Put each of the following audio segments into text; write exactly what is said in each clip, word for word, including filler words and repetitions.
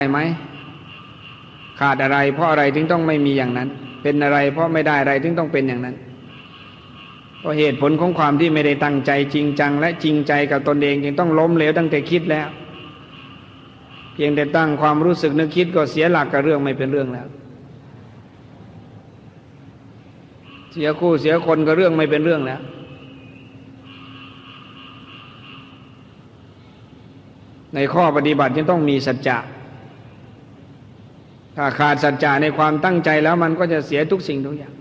ไหมขาดอะไรเพราะอะไรถึงต้องไม่มีอย่างนั้นเป็นอะไรเพราะไม่ได้อะไรถึงต้องเป็นอย่างนั้นเพราะเหตุผลของความที่ไม่ได้ตั้งใจจริงจังและจริงใจกับตนเองจึงต้องล้มเหลวตั้งแต่คิดแล้วเพียงแต่ตั้งความรู้สึกนึกคิดก็เสียหลักกับเรื่องไม่เป็นเรื่องแล้วเสียคู่เสียคนก็เรื่องไม่เป็นเรื่องแล้วในข้อปฏิบัติจึงต้องมีสัจจะถ้าขาดสัจจะในความตั้งใจแล้วมันก็จะเสียทุกสิ่งทุกอย่าง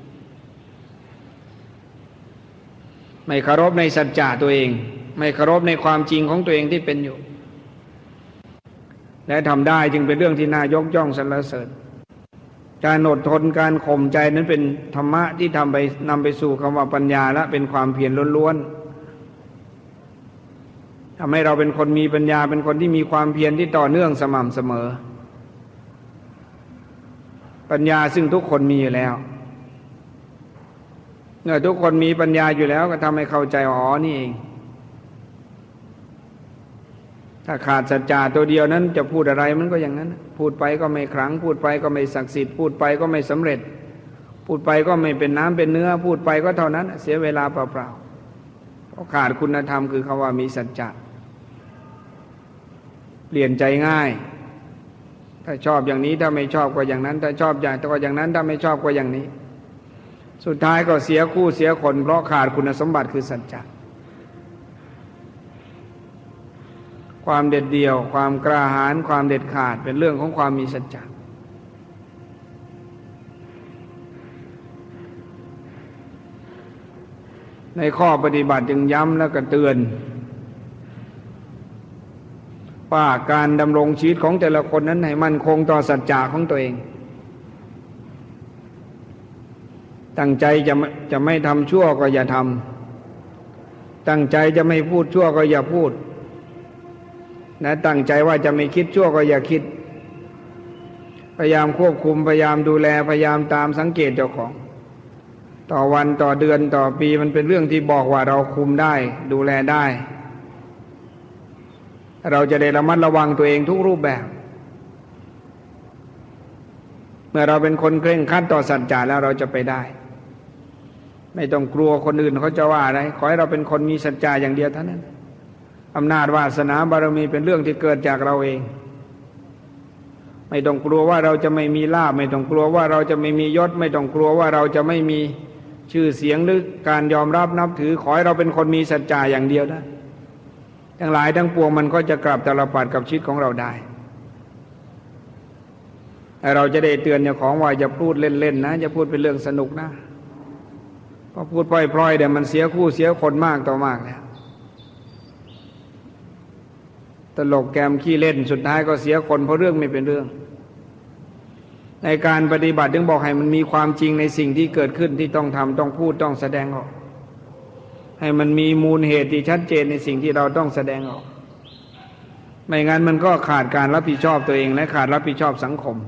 ไม่เคารพในสัจจะตัวเองไม่เคารพในความจริงของตัวเองที่เป็นอยู่และทำได้จึงเป็นเรื่องที่น่ายกย่องสรรเสริญการอดทนการข่มใจนั้นเป็นธรรมะที่ทำไปนำไปสู่คำว่าปัญญาและเป็นความเพียรล้วนๆทำให้เราเป็นคนมีปัญญาเป็นคนที่มีความเพียรที่ต่อเนื่องสม่ำเสมอปัญญาซึ่งทุกคนมีอยู่แล้วเมื่อทุกคนมีปัญญาอยู่แล้วก็ทำให้เข้าใจอ๋อนี่เองถ้าขาดสัจจะตัวเดียวนั้นจะพูดอะไรมันก็อย่างนั้นพูดไปก็ไม่ขลังพูดไปก็ไม่ศักดิ์สิทธิ์พูดไปก็ไม่สำเร็จพูดไปก็ไม่เป็นน้ำเป็นเนื้อพูดไปก็เท่านั้นเสียเวลาเปล่าๆเพราะขาดคุณธรรมคือคำว่ามีสัจจะเปลี่ยนใจง่ายถ้าชอบอย่างนี้ถ้าไม่ชอบก็อย่างนั้นถ้าชอบอย่างก็อย่างนั้นถ้าไม่ชอบก็อย่างนี้สุดท้ายก็เสียคู่เสียคนเพราะขาดคุณสมบัติคือสัจจะความเด็ดเดี่ยวความกล้าหาญความเด็ดขาดเป็นเรื่องของความมีสัจจะในข้อปฏิบัติจึงย้ำและก็เตือนว่าการดำรงชีวิตของแต่ละคนนั้นให้มั่นคงต่อสัจจะของตัวเองตั้งใจจะจะไม่ทำชั่วก็อย่าทำตั้งใจจะไม่พูดชั่วก็อย่าพูดนะตั้งใจว่าจะไม่คิดชั่วก็อย่าคิดพยายามควบคุมพยายามดูแลพยายามตามสังเกตเจ้าของต่อวันต่อเดือนต่อปีมันเป็นเรื่องที่บอกว่าเราคุมได้ดูแลได้เราจะได้ระมัดระวังตัวเองทุกรูปแบบเมื่อเราเป็นคนเคร่งครัดต่อสัจจะแล้วเราจะไปได้ไม่ต้องกลัวคนอื่นเขาจะว่าอะไรขอให้เราเป็นคนมีสัจจะอย่างเดียวเท่านั้นอำนาจวาสนาบารมีเป็นเรื่องที่เกิดจากเราเองไม่ต้องกลัวว่าเราจะไม่มีลาภไม่ต้องกลัวว่าเราจะไม่มียศไม่ต้องกลัวว่าเราจะไม่มีชื่อเสียงหรือการยอมรับนับถือขอให้เราเป็นคนมีสัจจะอย่างเดียวนะทั้งหลายทั้งปวงมันก็จะกลับตลปัดกับชีวิตของเราได้เราจะได้เตือนเจ้าของว่าอย่าพูดเล่นๆนะอย่าพูดเป็นเรื่องสนุกนะพอพูดพล่อยๆเดี๋ยวมันเสียคู่เสียคนมากต่อมากแล้วตลกแกมขี้เล่นสุดท้ายก็เสียคนเพราะเรื่องไม่เป็นเรื่องในการปฏิบัติจึงบอกให้มันมีความจริงในสิ่งที่เกิดขึ้นที่ต้องทำต้องพูดต้องแสดงออกให้มันมีมูลเหตุที่ชัดเจนในสิ่งที่เราต้องแสดงออกไม่งั้นมันก็ขาดการรับผิดชอบตัวเองและขาดรับผิดชอบสังคม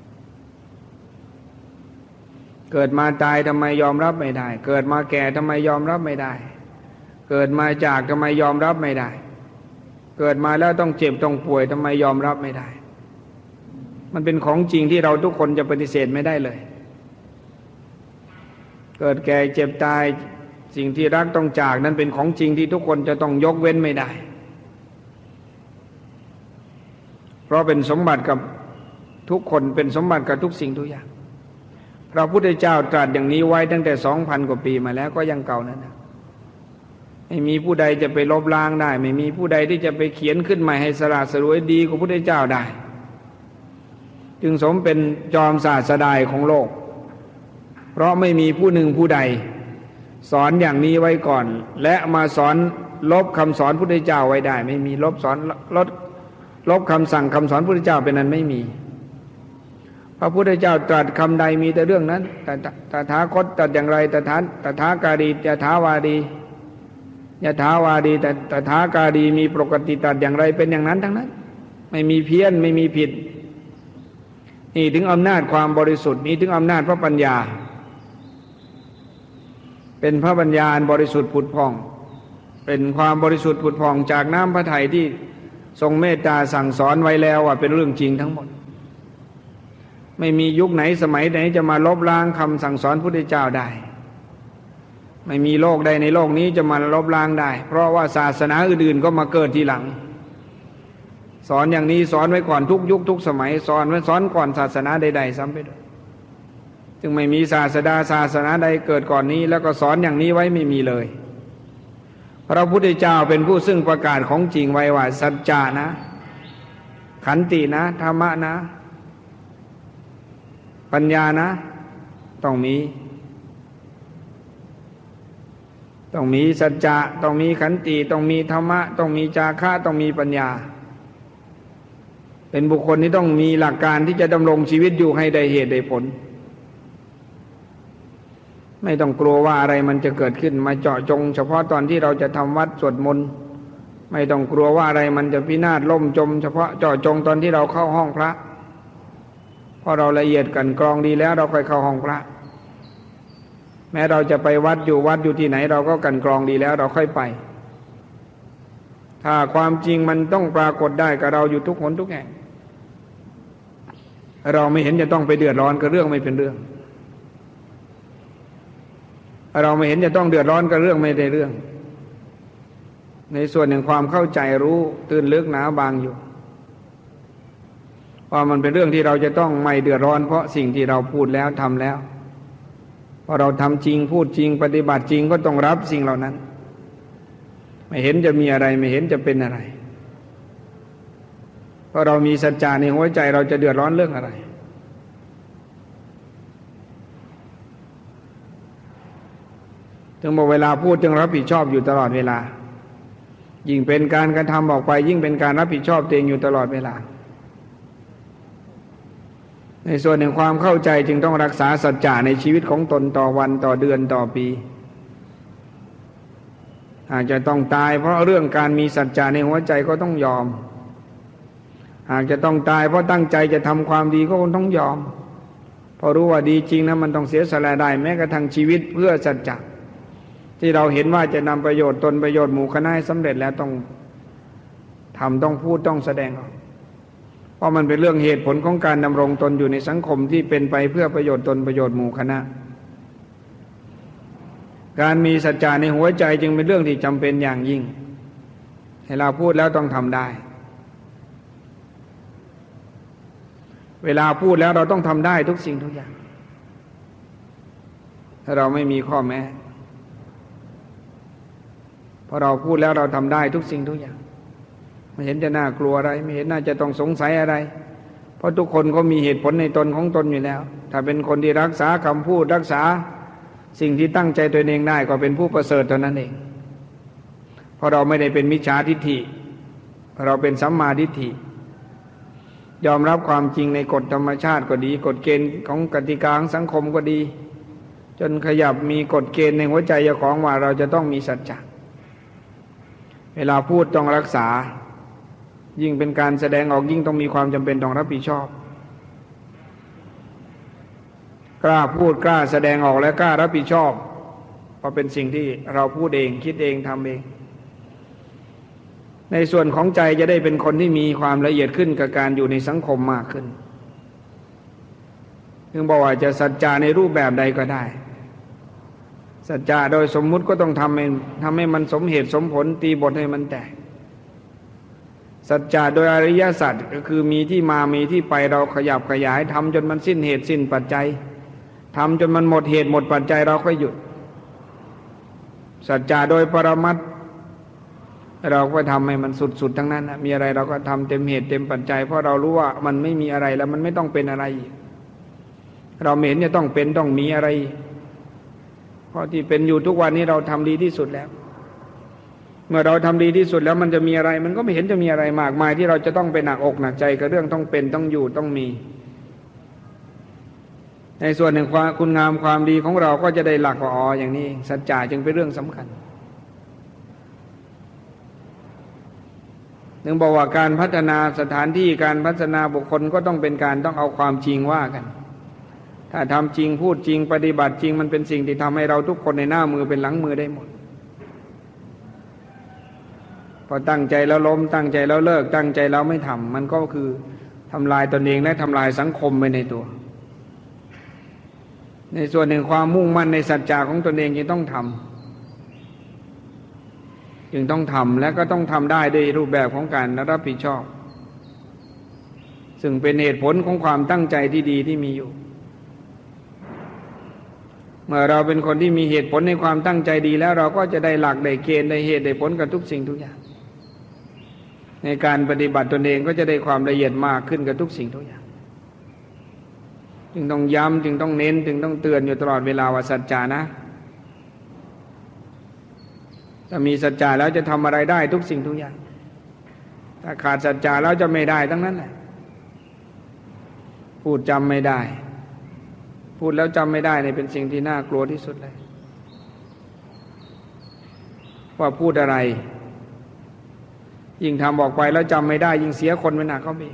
เกิดมาตายทำไมยอมรับไม่ได้เกิดมาแก่ทำไมยอมรับไม่ได้เกิดมาจากทำไมยอมรับไม่ได้เกิดมาแล้วต้องเจ็บต้องป่วยทำไมยอมรับไม่ได้มันเป็นของจริงที่เราทุกคนจะปฏิเสธไม่ได้เลยเกิดแก่เจ็บตายสิ่งที่รักต้องจากนั้นเป็นของจริงที่ทุกคนจะต้องยกเว้นไม่ได้เพราะเป็นสมบัติกับทุกคนเป็นสมบัติกับทุกสิ่งทุกอย่างพระพุทธเจ้าตรัสอย่างนี้ไว้ตั้งแต่ สองพัน กว่าปีมาแล้วก็ยังเก่านั้นนะไม่มีผู้ใดจะไปลบล้างได้ไม่มีผู้ใดที่จะไปเขียนขึ้นใหม่ให้สละสลวยดีกว่าพระพุทธเจ้าได้จึงสมเป็นจอมศาสดาของโลกเพราะไม่มีผู้หนึ่งผู้ใดสอนอย่างนี้ไว้ก่อนและมาสอนลบคำสอนพระพุทธเจ้าไว้ได้ไม่มีลบสอนลดลบคำสั่งคำสอนพระพุทธเจ้าเป็นนั้นไม่มีพระพุทธเจ้าตรัสคำใดมีแต่เรื่องนั้นแต่ตถาคตตรัสอย่างไรตถาตถาการียถาวาดียถาวาดีแต่ตถาการีมีปกติตรัสอย่างไรเป็นอย่างนั้นทั้งนั้นไม่มีเพี้ยนไม่มีผิดนี่ถึงอำนาจความบริสุทธิ์นี้ถึงอำนาจพระปัญญาเป็นพระปัญญาบริสุทธิ์ผุดผ่องเป็นความบริสุทธิ์ผุดผ่องจากน้ำพระทัยที่ทรงเมตตาสั่งสอนไว้แล้วว่าเป็นเรื่องจริงทั้งหมดไม่มียุคไหนสมัยไหนจะมาลบล้างคำสั่งสอนพุทธเจ้าได้ไม่มีโลกใดในโลกนี้จะมาลบล้างได้เพราะว่าศาสนาอื่นๆก็มาเกิดทีหลังสอนอย่างนี้สอนไว้ก่อนทุกยุคทุกสมัยสอนไว้สอนก่อนศาสนาใดๆซ้ำไปด้วยจึงไม่มีศาสดาศาสนาใดเกิดก่อนนี้แล้วก็สอนอย่างนี้ไว้ไม่มีเลยพระพุทธเจ้าเป็นผู้ซึ่งประกาศของจริงไว้ว่าสัจจานะขันตินะธรรมะนะปัญญานะต้องมีต้องมีสัจจะต้องมีขันติต้องมีธรรมะต้องมีจาคะต้องมีปัญญาเป็นบุคคลที่ต้องมีหลักการที่จะดำรงชีวิตอยู่ให้ได้เหตุได้ผลไม่ต้องกลัวว่าอะไรมันจะเกิดขึ้นมาเจาะจงเฉพาะตอนที่เราจะทำวัดสวดมนต์ไม่ต้องกลัวว่าอะไรมันจะพินาศล่มจมเฉพาะเจาะจงตอนที่เราเข้าห้องพระเพราะเราละเอียดกันกรองดีแล้วเราค่อยเข้าห้องพระแม้เราจะไปวัดอยู่วัดอยู่ที่ไหนเราก็กันกรองดีแล้วเราค่อยไปถ้าความจริงมันต้องปรากฏได้กับเราอยู่ทุกหนทุกแห่งเราไม่เห็นจะต้องไปเดือดร้อนกับเรื่องไม่เป็นเรื่องเราไม่เห็นจะต้องเดือดร้อนกับเรื่องไม่ได้เรื่องในส่วนแห่งความเข้าใจรู้ตื่นลึกหนาบางอยู่ว่ามันเป็นเรื่องที่เราจะต้องไม่เดือดร้อนเพราะสิ่งที่เราพูดแล้วทำแล้วพอเราทำจริงพูดจริงปฏิบัติจริงก็ต้องรับสิ่งเหล่านั้นไม่เห็นจะมีอะไรไม่เห็นจะเป็นอะไรเพราะเรามีสัจจะในหัวใจเราจะเดือดร้อนเรื่องอะไรถึงบอกเวลาพูดจึงรับผิดชอบอยู่ตลอดเวลายิ่งเป็นการกระทำออกไปยิ่งเป็นการรับผิดชอบตัวเองอยู่ตลอดเวลาในส่วนแห่งความเข้าใจจึงต้องรักษาสัจจะในชีวิตของตนต่อวันต่อเดือนต่อปีอาจจะต้องตายเพราะเรื่องการมีสัจจะในหัวใจก็ต้องยอมหากจะต้องตายเพราะตั้งใจจะทำความดีก็คงต้องยอมเพราะรู้ว่าดีจริงนะมันต้องเสียสละได้แม้กระทั่งชีวิตเพื่อสัจจะที่เราเห็นว่าจะนำประโยชน์ตนประโยชน์หมู่คณะให้สำเร็จแล้วต้องทำต้องพูดต้องแสดงออกเพราะมันเป็นเรื่องเหตุผลของการดำรงตนอยู่ในสังคมที่เป็นไปเพื่อประโยชน์ตนประโยชน์หมู่คณะการมีสัจจะในหัวใจจึงเป็นเรื่องที่จำเป็นอย่างยิ่งให้เราพูดแล้วต้องทำได้เวลาพูดแล้วเราต้องทำได้ทุกสิ่งทุกอย่างถ้าเราไม่มีข้อแม้พอเราพูดแล้วเราทำได้ทุกสิ่งทุกอย่างไม่เห็นจะน่ากลัวอะไรไม่เห็นน่าจะต้องสงสัยอะไรเพราะทุกคนก็มีเหตุผลในตนของตนอยู่แล้วถ้าเป็นคนที่รักษาคำพูดรักษาสิ่งที่ตั้งใจตัวเองได้ก็เป็นผู้ประเสริฐเท่านั้นเองเพราะเราไม่ได้เป็นมิจฉาทิฏฐิเราเป็นสัมมาทิฏฐิยอมรับความจริงในกฎธรรมชาติก็ดีกฎเกณฑ์ของกติกาของสังคมก็ดีจนขยับมีกฎเกณฑ์ในหัวใจเจ้าของว่าเราจะต้องมีสัจจะเวลาพูดต้องรักษายิ่งเป็นการแสดงออกยิ่งต้องมีความจำเป็นต้องรับผิดชอบกล้าพูดกล้าแสดงออกและกล้ารับผิดชอบเพราะเป็นสิ่งที่เราพูดเองคิดเองทำเองในส่วนของใจจะได้เป็นคนที่มีความละเอียดขึ้นกับการอยู่ในสังคมมากขึ้นถึงบอกว่าจะสัจจะในรูปแบบใดก็ได้สัจจะโดยสมมุติก็ต้องทำให้ทำให้มันสมเหตุสมผลตีบทให้มันแตกสัจจะโดยอริยสัจก็คือมีที่มามีที่ไปเราขยับขยายทำจนมันสิ้นเหตุสิ้นปัจจัยทำจนมันหมดเหตุหมดปัจจัยเราก็หยุดสัจจะโดยปรมัตถ์เราก็ทำให้มันสุดๆทั้งนั้นนะมีอะไรเราก็ทำเต็มเหตุเต็มปัจจัยเพราะเรารู้ว่ามันไม่มีอะไรแล้วมันไม่ต้องเป็นอะไรเราไม่เห็นจะต้องเป็นต้องมีอะไรเพราะที่เป็นอยู่ทุกวันนี้เราทำดีที่สุดแล้วเมื่อเราทำดีที่สุดแล้วมันจะมีอะไรมันก็ไม่เห็นจะมีอะไรมากมายที่เราจะต้องไปหนักอกหนักใจกับเรื่องต้องเป็นต้องอยู่ต้องมีในส่วนหนึ่งความคุณงามความดีของเราก็จะได้หลักว่าอ๋ออย่างนี้สัจจะจึงเป็นเรื่องสำคัญนึกบอกว่าการพัฒนาสถานที่การพัฒนาบุคคลก็ต้องเป็นการต้องเอาความจริงว่ากันถ้าทำจริงพูดจริงปฏิบัติจริงมันเป็นสิ่งที่ทำให้เราทุกคนในหน้ามือเป็นหลังมือได้หมดพอตั้งใจแล้วล้มตั้งใจแล้วเลิกตั้งใจแล้วไม่ทำมันก็คือทำลายตนเองและทำลายสังคมไปในตัวในส่วนหนึ่งความมุ่งมั่นในสัจจะของตนเองจึงต้องทำจึงต้องทำและก็ต้องทำได้ด้วยรูปแบบของการรับผิดชอบซึ่งเป็นเหตุผลของความตั้งใจที่ดีที่มีอยู่เมื่อเราเป็นคนที่มีเหตุผลในความตั้งใจดีแล้วเราก็จะได้หลักได้เกณฑ์ได้เหตุได้ผลกับทุกสิ่งทุกอย่างในการปฏิบัติตนเองก็จะได้ความละเอียดมากขึ้นกับทุกสิ่งทุกอย่างจึงต้องย้ำจึงต้องเน้นจึงต้องเตือนอยู่ตลอดเวลาว่าสัจจานะถ้ามีสัจจะแล้วจะทำอะไรได้ทุกสิ่งทุกอย่างถ้าขาดสัจจะแล้วจะไม่ได้ทั้งนั้นแหละพูดจำไม่ได้พูดแล้วจำไม่ได้เนี่ยเป็นสิ่งที่น่ากลัวที่สุดเลยว่าพูดอะไรยิ่งทำออกไปแล้วจำไม่ได้ยิ่งเสียคนไปหนักเข้าไป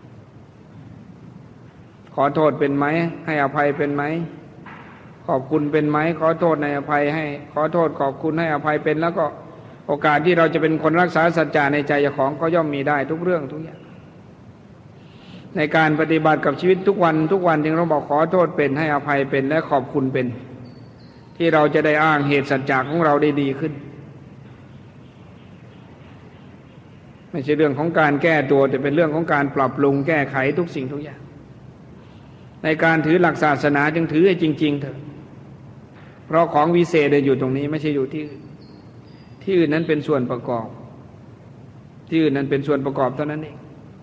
ขอโทษเป็นไหมให้อภัยเป็นไหมขอบคุณเป็นไหมขอโทษในอภัยให้ขอโทษขอบคุณให้อภัยเป็นแล้วก็โอกาสที่เราจะเป็นคนรักษาสัจจะในใจเจ้าของก็ย่อมมีได้ทุกเรื่องทุกอย่างในการปฏิบัติกับชีวิตทุกวันทุกวันจึงเราบอกขอโทษเป็นให้อภัยเป็นและขอบคุณเป็นที่เราจะได้อ้างเหตุสัจจะของเราได้ดีขึ้นไม่ใช่เรื่องของการแก้ตัวแต่เป็นเรื่องของการปรับปรุงแก้ไขทุกสิ่งทุกอย่างในการถือหลักศาสนาจึงถือให้จริงๆเถอะเพราะของวิเศษอยู่ตรงนี้ไม่ใช่อยู่ที่อื่นที่อื่นนั้นเป็นส่วนประกอบที่อื่นนั้นเป็นส่วนประกอบเท่านั้นเอง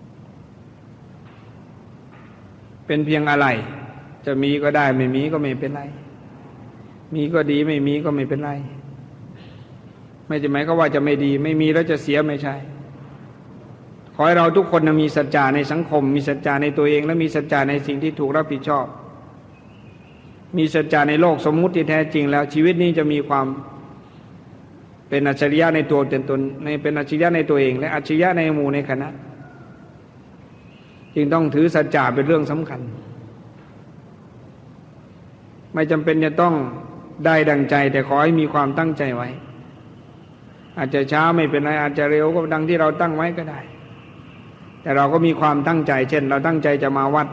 เป็นเพียงอะไรจะมีก็ได้ไม่มีก็ไม่เป็นไรมีก็ดีไม่มีก็ไม่เป็นไรไม่ใช่หมายก็ว่าจะไม่ดีไม่มีแล้วจะเสียไม่ใช่ขอให้เราทุกคนมีสัจจะในสังคมมีสัจจะในตัวเองและมีสัจจะในสิ่งที่ถูกรับผิดชอบมีสัจจะในโลกสมมุติที่แท้จริงแล้วชีวิตนี้จะมีความเป็นอัจฉริยะในตัวตนในเป็นอัจฉริยะในตัวเองและอัจฉริยะในหมู่ในคณะจึงต้องถือสัจจะเป็นเรื่องสำคัญไม่จำเป็นจะต้องได้ดังใจแต่ขอให้มีความตั้งใจไว้อาจจะช้าไม่เป็นไรอาจจะเร็วก็ดังที่เราตั้งไว้ก็ได้แต่เราก็มีความตั้งใจเช่นเราตั้งใจจะมาวัด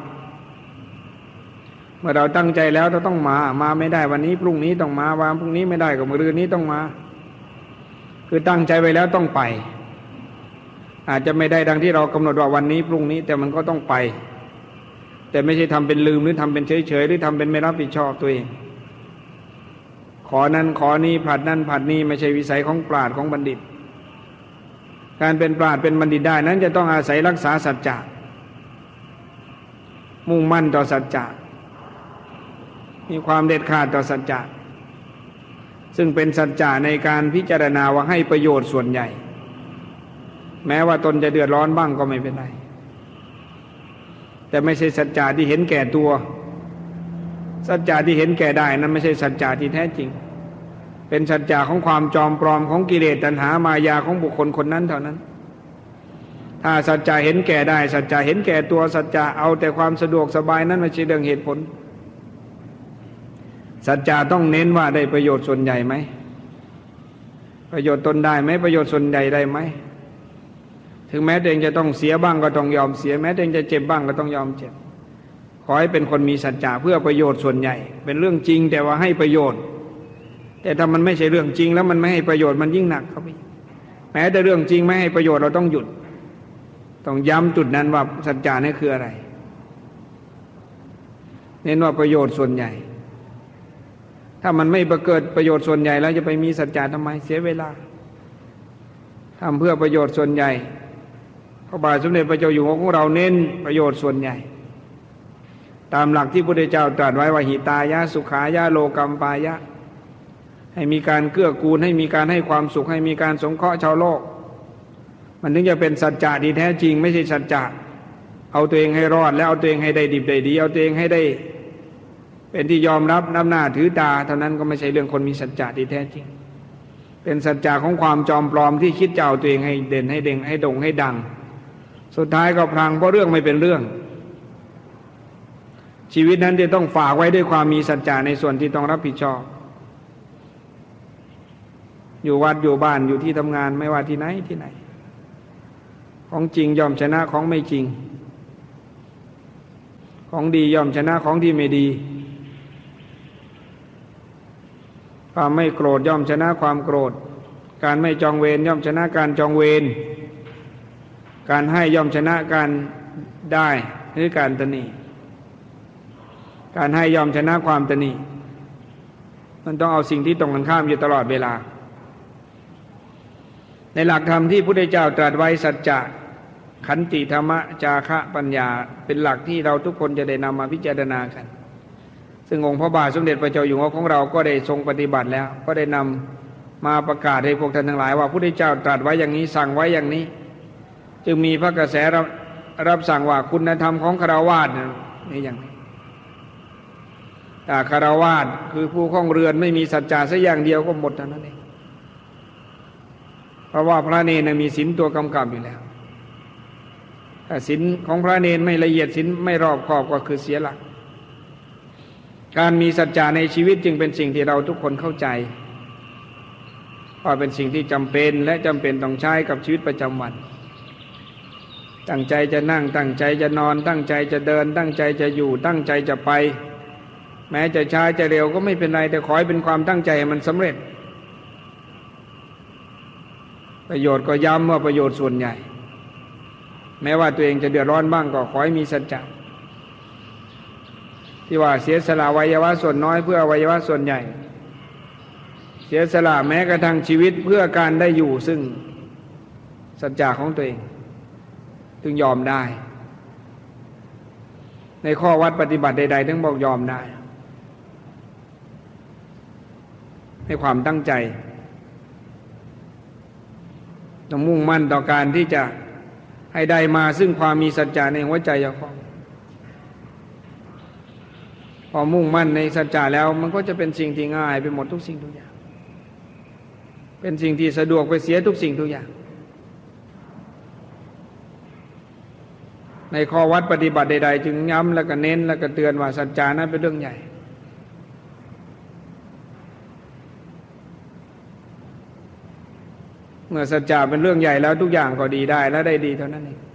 เมื่อเราตั้งใจแล้วเราต้องมามาไม่ได้วันนี้พรุ่งนี้ต้องมาวันพรุ่งนี้ไม่ได้ก็มื้อนี้ต้องมาคือตั้งใจไว้แล้วต้องไปอาจจะไม่ได้ดังที่เรากำหนดว่าวันนี้พรุ่งนี้แต่มันก็ต้องไปแต่ไม่ใช่ทำเป็นลืมหรือทำเป็นเฉยๆหรือทำเป็นไม่รับผิดชอบตัวเองขอนั้นขอนี้ผลัดนั้นผลัดนี้ไม่ใช่วิสัยของปราชญ์ของบัณฑิตการเป็นปราชญ์เป็นบัณฑิตได้นั้นจะต้องอาศัยรักษาสัจจะมุ่งมั่นต่อสัจจะมีความเด็ดขาดต่อสัจจะซึ่งเป็นสัจจะในการพิจารณาว่าให้ประโยชน์ส่วนใหญ่แม้ว่าตนจะเดือดร้อนบ้างก็ไม่เป็นไรแต่ไม่ใช่สัจจะที่เห็นแก่ตัวสัจจะที่เห็นแก่ได้นั้นไม่ใช่สัจจะที่แท้จริงเป็นสัจจะของความจอมปลอมของกิเลสตัณหามายาของบุคคลคนนั้นเท่านั้นถ้าสัจจะเห็นแก่ได้สัจจะเห็นแก่ตัวสัจจะเอาแต่ความสะดวกสบายนั้นไม่ใช่เรื่องเหตุผลสัจจะต้องเน้นว่าได้ประโยชน์ส่วนใหญ่ไหมประโยชน์ตนได้ไหมประโยชน์ส่วนใหญ่ได้ไหมถึงแม้ตัวเองจะต้องเสียบ้างก็ต้องยอมเสียแม้ตัวเองจะเจ็บบ้างก็ต้องยอมเจ็บขอให้เป็นคนมีสัจจะเพื่อประโยชน์ส่วนใหญ่เป็นเรื่องจริงแต่ว่าให้ประโยชน์แต่ถ้ามันไม่ใช่เรื่องจริงแล้วมันไม่ให้ประโยชน์มันยิ่งหนักเข้าไปแม้แต่เรื่องจริงไม่ให้ประโยชน์เราต้องหยุดต้องย้ำจุดนั้นว่าสัจจะนี่คืออะไรเน้นว่าประโยชน์ส่วนใหญ่ถ้ามันไม่ประเกิดประโยชน์ส่วนใหญ่แล้วจะไปมีสัจจะทำไมเสียเวลาทำเพื่อประโยชน์ส่วนใหญ่พระบาทสมเด็จพระเจ้าอยู่หัวของเราเน้นประโยชน์ส่วนใหญ่ตามหลักที่พระพุทธเจ้าตรัสไว้ว่าหิตายะสุขายะโลกัมปายะให้มีการเกื้อกูลให้มีการให้ความสุขให้มีการสงเคราะห์ชาวโลกมันถึงจะเป็นสัจจะที่แท้จริงไม่ใช่สัจจะเอาตัวเองให้รอดแล้วเอาตัวเองให้ได้ดิบได้ดีเอาตัวเองให้ได้เป็นที่ยอมรับนับหน้าถือตาเท่านั้นก็ไม่ใช่เรื่องคนมีสัจจะที่แท้จริงเป็นสัจจะของความจอมปลอมที่คิดจะเอาตัวเองให้เด่นให้เด่งให้โด่งให้ดังสุดท้ายก็พลังเพราะเรื่องไม่เป็นเรื่องชีวิตนั้นจะต้องฝากไว้ด้วยความมีสัจจะในส่วนที่ต้องรับผิดชอบอยู่วัดอยู่บ้านอยู่ที่ทำงานไม่ว่าที่ไหนที่ไหนของจริงย่อมชนะของไม่จริงของดีย่อมชนะของที่ไม่ดีความไม่โกรธย่อมชนะความโกรธการไม่จองเวรย่อมชนะการจองเวรการให้ย่อมชนะการได้หรือการตนีการให้ย่อมชนะความตนีมันต้องเอาสิ่งที่ตรงกันข้ามอยู่ตลอดเวลาในหลักธรรมที่พระพุทธเจ้าตรัสไว้สัจจะขันติธรรมะจาคะปัญญาเป็นหลักที่เราทุกคนจะได้นำมาพิจารณากันซึ่งองค์พระบาทสมเด็จพระเจ้าอยู่หัวของเราก็ได้ทรงปฏิบัติแล้วก็ได้นำมาประกาศให้พวกท่านทั้งหลายว่าพระพุทธเจ้าตรัสไว้อย่างนี้สั่งไว้อย่างนี้จึงมีพระกระแสรับรับสั่งว่าคุณธรรมของฆราวาสนี่อย่างนี้แต่ฆราวาสคือผู้ครองเรือนไม่มีสัจจะสักอย่างเดียวก็หมดเท่านั้นเองเพราะว่าพระเนรมีศีลตัวกำกับอยู่แล้วถ้าศีลของพระเนรไม่ละเอียดศีลไม่รอบคอบก็คือเสียหลักการมีสัจจะในชีวิตจึงเป็นสิ่งที่เราทุกคนเข้าใจว่าเป็นสิ่งที่จำเป็นและจำเป็นต้องใช้กับชีวิตประจำวันตั้งใจจะนั่งตั้งใจจะนอนตั้งใจจะเดินตั้งใจจะอยู่ตั้งใจจะไปแม้จะช้าจะเร็วก็ไม่เป็นไรแต่ขอให้เป็นความตั้งใจให้มันสำเร็จประโยชน์ก็ย้ำว่าประโยชน์ส่วนใหญ่แม้ว่าตัวเองจะเดือดร้อนบ้างก็ขอให้มีสัจจะที่ว่าเสียสละอวัยวะส่วนน้อยเพื่ออวัยวะส่วนใหญ่เสียสละแม้กระทั่งชีวิตเพื่อการได้อยู่ซึ่งสัจจะของตัวเองถึงยอมได้ในข้อวัดปฏิบัติใดๆถึงบอกยอมได้ให้ความตั้งใจต้องมุ่งมั่นต่อการที่จะให้ได้มาซึ่งความมีสัจจะในหัวใจอย่างของพอมุ่งมั่นในสัจจะแล้วมันก็จะเป็นสิ่งที่ง่ายไปหมดทุกสิ่งทุกอย่างเป็นสิ่งที่สะดวกไปเสียทุกสิ่งทุกอย่างในข้อวัดปฏิบัติใดๆจึงย้ำแล้วก็เน้นแล้วก็เตือนว่าสัจจานั้นเป็นเรื่องใหญ่เมื่อสัจจะเป็นเรื่องใหญ่แล้วทุกอย่างก็ดีได้และได้ดีเท่านั้นเอง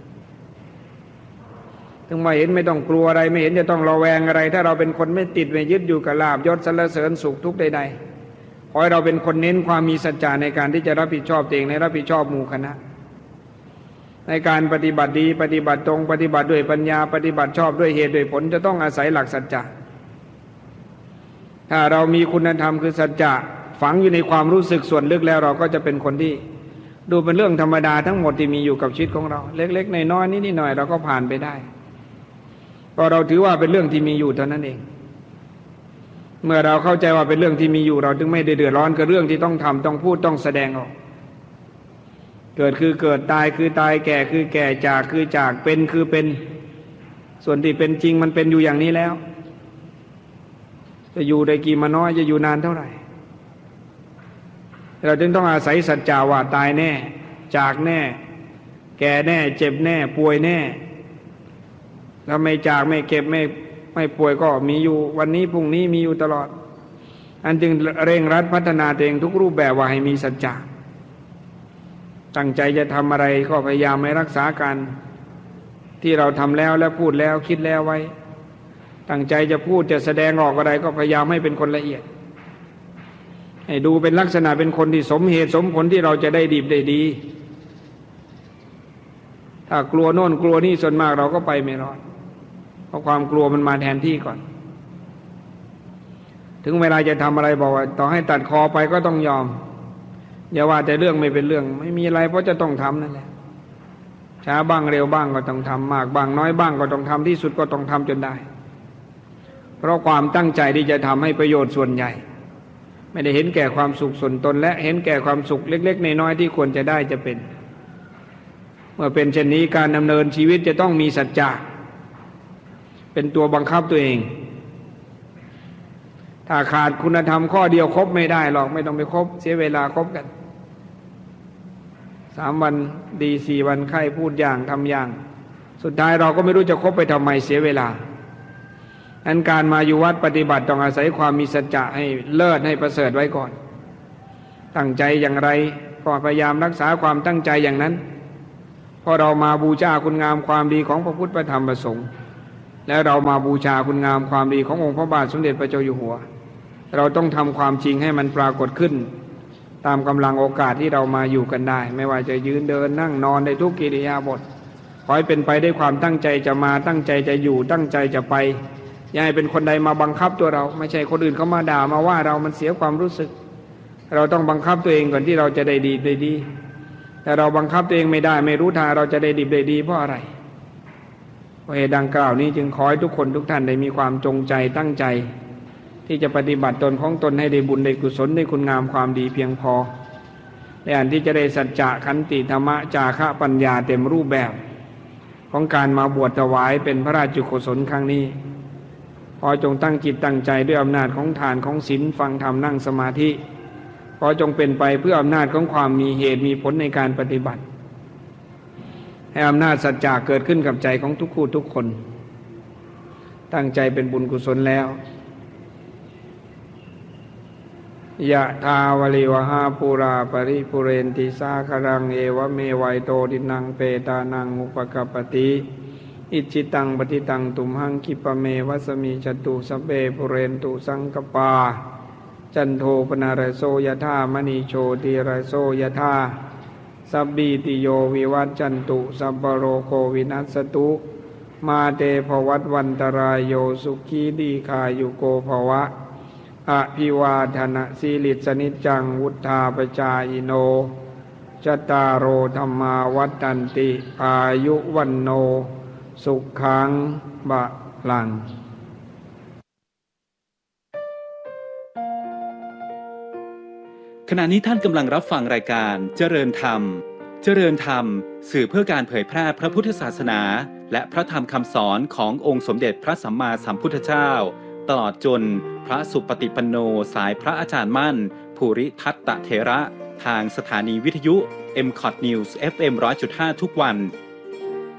ถึงมาเห็นไม่ต้องกลัวอะไรไม่เห็นจะต้องระแวงอะไรถ้าเราเป็นคนไม่ติดไม่ยึดอยู่กับลาภยศสรรเสริญสุขทุกข์ใดๆขอให้เราเป็นคนเน้นความมีสัจจะในการที่จะรับผิดชอบตัวเองในรับผิดชอบหมู่คณะในการปฏิบัติดีปฏิบัติตรงปฏิบัติด้วยปัญญาปฏิบัติชอบด้วยเหตุด้วยผลจะต้องอาศัยหลักสัจจะถ้าเรามีคุณธรรมคือสัจจะฝังอยู่ในความรู้สึกส่วนลึกแล้วเราก็จะเป็นคนที่ดูเป็นเรื่องธรรมดาทั้งหมดที่มีอยู่กับชีวิตของเราเล็กๆน้อยๆนิดๆหน่อยๆเราก็ผ่านไปได้เพราะเราถือว่าเป็นเรื่องที่มีอยู่เท่านั้นเองเมื่อเราเข้าใจว่าเป็นเรื่องที่มีอยู่เราจึงไม่ได้เดือดร้อนกับเรื่องที่ต้องทำต้องพูดต้องแสดงออกเกิดคือเกิดตายคือตายแก่คือแก่จากคือจากเป็นคือเป็นส่วนที่เป็นจริงมันเป็นอยู่อย่างนี้แล้วจะอยู่ได้กี่มาน้อยจะอยู่นานเท่าไหร่เราจึงต้องอาศัยสัจจะว่าตายแน่จากแน่แก่แน่เจ็บแน่ป่วยแน่ถ้าไม่จากไม่เก็บไม่ไม่ป่วยก็มีอยู่วันนี้พรุ่งนี้มีอยู่ตลอดอันจึงเร่งรัดพัฒนาตัวเองทุกรูปแบบว่าให้มีสัจจะตั้งใจจะทำอะไรก็พยายามให้รักษาการที่เราทำแล้วและพูดแล้วคิดแล้วไว้ตั้งใจจะพูดจะแสดงออกอะไรก็พยายามให้เป็นคนละเอียดให้ดูเป็นลักษณะเป็นคนที่สมเหตุสมผลที่เราจะได้ดีได้ดีถ้ากลัวโน่นกลัวนี่ส่วนมากเราก็ไปไม่รอดเพราะความกลัวมันมาแทนที่ก่อนถึงเวลาจะทำอะไรบอกว่าต่อให้ตัดคอไปก็ต้องยอมอย่าว่าแต่เรื่องไม่เป็นเรื่องไม่มีอะไรเพราะจะต้องทำนั่นแหละช้าบ้างเร็วบ้างก็ต้องทำมากบ้างน้อยบ้างก็ต้องทำที่สุดก็ต้องทำจนได้เพราะความตั้งใจที่จะทำให้ประโยชน์ส่วนใหญ่ไม่ได้เห็นแก่ความสุขส่วนตนและเห็นแก่ความสุขเล็กๆน้อยๆที่ควรจะได้จะเป็นเมื่อเป็นเช่นนี้การดำเนินชีวิตจะต้องมีสัจจะเป็นตัวบังคับตัวเองถ้าขาดคุณธรรมข้อเดียวครบไม่ได้หรอกไม่ต้องไปคบเสียเวลาคบกันสามวันดีสี่วันไข้พูดอย่างทำอย่างสุดท้ายเราก็ไม่รู้จะคบไปทำไมเสียเวลาอันการมาอยู่วัดปฏิบัติต้องอาศัยความมีสัจจะให้เลิศให้ประเสริฐไว้ก่อนตั้งใจอย่างไรก็พยายามรักษาความตั้งใจอย่างนั้นเพราะเรามาบูชาคุณงามความดีของพระพุทธพระธรรมพระสงฆ์แล้วเรามาบูชาคุณงามความดีขององค์พระบาทสมเด็จพระเจ้าอยู่หัวเราต้องทำความจริงให้มันปรากฏขึ้นตามกำลังโอกาสที่เรามาอยู่กันได้ไม่ว่าจะยืนเดินนั่งนอนในทุกกิริยาบถขอให้เป็นไปด้วยความตั้งใจจะมาตั้งใจจะอยู่ตั้งใจจะไปอย่าให้เป็นคนใดมาบังคับตัวเราไม่ใช่คนอื่นเขามาด่ามาว่าเรามันเสียความรู้สึกเราต้องบังคับตัวเองก่อนที่เราจะได้ดีได้ดีแต่เราบังคับตัวเองไม่ได้ไม่รู้ทางเราจะได้ดีได้ดีเพราะอะไรเพราะเหตุดังกล่าวนี้จึงขอให้ทุกคนทุกท่านได้มีความจงใจตั้งใจที่จะปฏิบัติตนของตนให้ได้บุญได้กุศลได้คุณงามความดีเพียงพอในอันที่จะได้สัจจะขันติธรรมะจาคะปัญญาเต็มรูปแบบของการมาบวชถวายเป็นพระราชกุศลครั้งนี้ขอจงตั้งจิตตั้งใจด้วยอำนาจของทานของศีลฟังธรรมนั่งสมาธิขอจงเป็นไปเพื่ออำนาจของความมีเหตุมีผลในการปฏิบัติให้อำนาจสัจจะเกิดขึ้นกับใจของทุกคู่ทุกคนตั้งใจเป็นบุญกุศลแล้วยะทาวลิวหาปูราปริปุเรนติสาครังเอวเมวัยโตดินังเปตานังอุปกปติอิจิตังปฏิตังตุมหังคิปะเมวัสมิจตุสเปปุเรนตุสังกปาจันโทปนารโสยธามณีโชติรโสยธาสัพบีติโยวิวัจจันตุสัพพโรโควินัสตุมาเตภวัตวันตรายโยสุขีดีคายุโกภวะอภิวาทนะสีลิสนิจจังวุธาปจายโนจตารโอธรรมาวัฏันติอายุวันโนสุขังบะลังขณะนี้ท่านกำลังรับฟังรายการเจริญธรรมเจริญธรรมสื่อเพื่อการเผยแพร่พระพุทธศาสนาและพระธรรมคำสอนขององค์สมเด็จพระสัมมาสัมพุทธเจ้าตลอดจนพระสุปฏิปันโนสายพระอาจารย์มั่นภูริทัตตเถระทางสถานีวิทยุ เอ็ม ซี โอ ที News เอฟ เอ็ม หนึ่งร้อยจุดห้า ทุกวัน